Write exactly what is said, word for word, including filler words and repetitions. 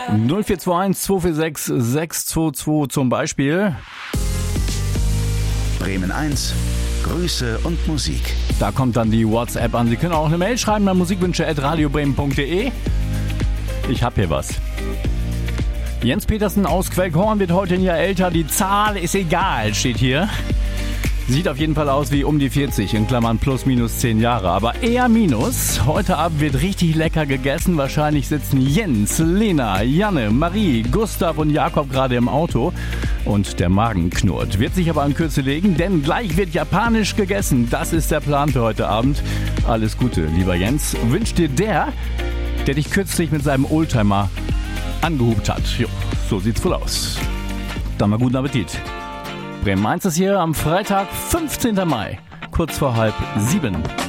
null vier zwei eins zwei vier sechs sechs zwei zwei zum Beispiel. Bremen eins, Grüße und Musik. Da kommt dann die WhatsApp an. Sie können auch eine Mail schreiben an musikwünsche at radiobremen punkt de. Ich hab hier was. Jens Petersen aus Quellkorn wird heute ein Jahr älter. Die Zahl ist egal, steht hier. Sieht auf jeden Fall aus wie um die vierzig, in Klammern plus minus zehn Jahre. Aber eher minus. Heute Abend wird richtig lecker gegessen. Wahrscheinlich sitzen Jens, Lena, Janne, Marie, Gustav und Jakob gerade im Auto. Und der Magen knurrt. Wird sich aber an Kürze legen, denn gleich wird japanisch gegessen. Das ist der Plan für heute Abend. Alles Gute, lieber Jens. Wünscht dir der, der dich kürzlich mit seinem Oldtimer angehupt hat. Jo, so sieht's wohl aus. Dann mal guten Appetit. Bremen eins ist hier am Freitag, fünfzehnten Mai, kurz vor halb sieben.